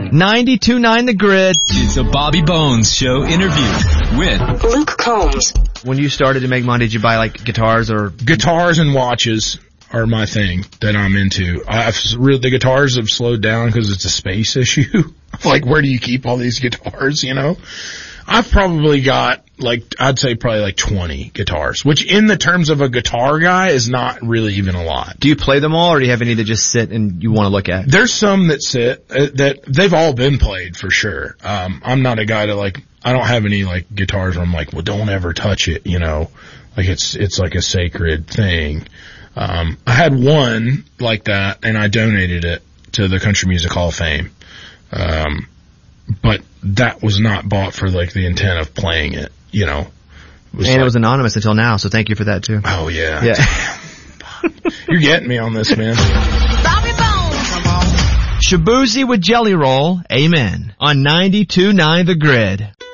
92.9 The Grid. It's a Bobby Bones Show interview with Luke Combs. When you started to make money, did you buy like guitars or? Guitars and watches are my thing that I'm into. The guitars have slowed down because it's a space issue. Like, where do you keep all these guitars, you know? I've probably got, I'd say probably like 20 guitars, which in the terms of a guitar guy is not really even a lot. Do you play them all, or do you have any that just sit and you want to look at? There's some that sit, that they've all been played for sure. I'm not a guy to I don't have any guitars where I'm like, well, don't ever touch it, you know? Like it's like a sacred thing. I had one like that and I donated it to the Country Music Hall of Fame. But that was not bought for the intent of playing it, you know. It was anonymous until now, so thank you for that too. Oh yeah. You're getting me on this, man. Bobby Bones. Come on. Shabuzi with Jelly Roll, amen. On 92.9 The Grid.